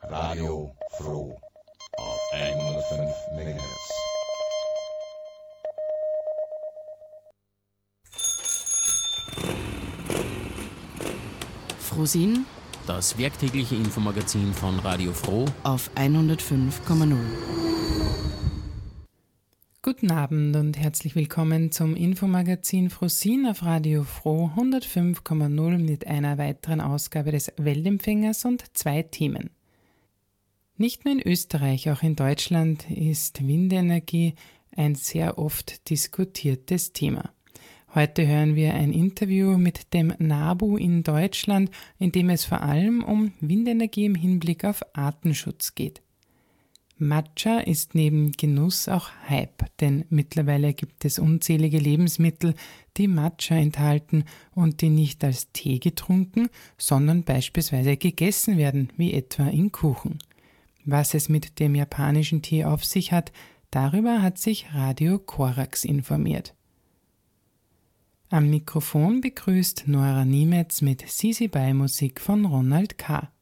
Radio Froh auf 105 MHz. Frohsinn, Das werktägliche Infomagazin von Radio Froh auf 105,0. Guten Abend und herzlich willkommen zum Infomagazin Frohsinn auf Radio Froh 105,0 mit einer weiteren Ausgabe des Weltempfängers und 2 Themen. Nicht nur in Österreich, auch in Deutschland ist Windenergie ein sehr oft diskutiertes Thema. Heute hören wir ein Interview mit dem NABU in Deutschland, in dem es vor allem um Windenergie im Hinblick auf Artenschutz geht. Matcha ist neben Genuss auch Hype, denn mittlerweile gibt es unzählige Lebensmittel, die Matcha enthalten und die nicht als Tee getrunken, sondern beispielsweise gegessen werden, wie etwa in Kuchen. Was es mit dem japanischen Tee auf sich hat, darüber hat sich Radio Korax informiert. Am Mikrofon begrüßt Nora Niemetz mit Sisi Bei Musik von Ronald K.